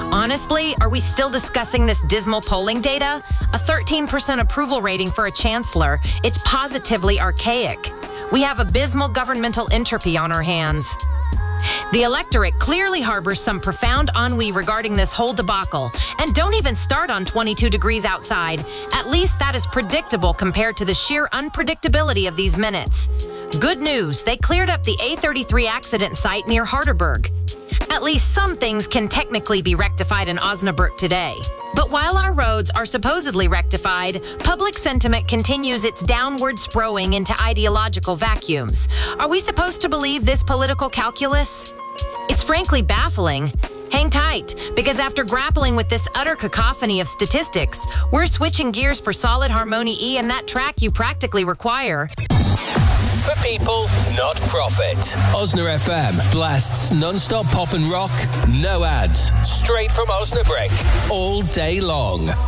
Honestly, are we still discussing this dismal polling data? A 13% approval rating for a chancellor. It's positively archaic. We have abysmal governmental entropy on our hands. The electorate clearly harbors some profound ennui regarding this whole debacle, and don't even start on 22 degrees outside. At least that is predictable compared to the sheer unpredictability of these minutes. Good news, they cleared up the A33 accident site near Harderberg. At least some things can technically be rectified in Osnabrück today. But while our roads are supposedly rectified, public sentiment continues its downward sprowing into ideological vacuums. Are we supposed to believe this political calculus? It's frankly baffling. Hang tight, because after grappling with this utter cacophony of statistics, we're switching gears for solid Harmony E and that track you practically require. For people, not profit. Osna FM blasts non-stop pop and rock, no ads, straight from Osnabrück, all day long.